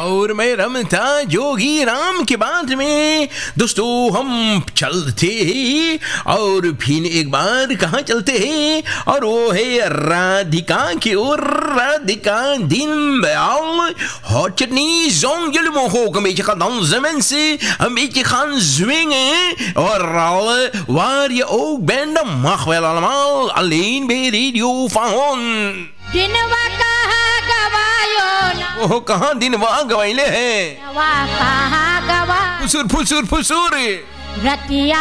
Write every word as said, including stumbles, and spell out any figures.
और मैं रमता जोगी राम के बात में दोस्तों हम चलते हैं और फिर एक बार कहाँ चलते हैं और वो है राधिका की ओर राधिका दिन Bayal hot chutney zong jullie mogen ook een beetje gaan dansen mensen een beetje gaan zwingen overal waar je ook bent dat mag wel allemaal alleen bij Radio van Hon दिनवा कहाँ गवायो ना ओह कहाँ दिन वहाँ गवाइले हैं दिनवा कहाँ गवा फुसुर फुसुर फुसुर रतिया